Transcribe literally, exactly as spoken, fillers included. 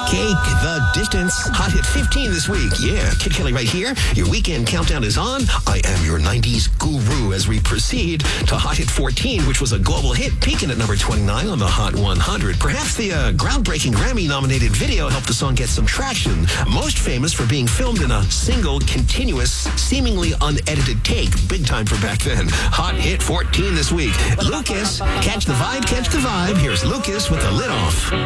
Cake the Distance. Hot Hit fifteen this week. Yeah, Kid Kelly right here. Your weekend countdown is on. I am your nineties guru as we proceed to Hot Hit fourteen, which was a global hit, peaking at number twenty-nine on the Hot one hundred. Perhaps the uh, groundbreaking Grammy-nominated video helped the song get some traction. Most famous for being filmed in a single, continuous, seemingly unedited take. Big time for back then. Hot Hit fourteen this week. Lucas, catch the vibe, catch the vibe. Here's Lucas with the lid off.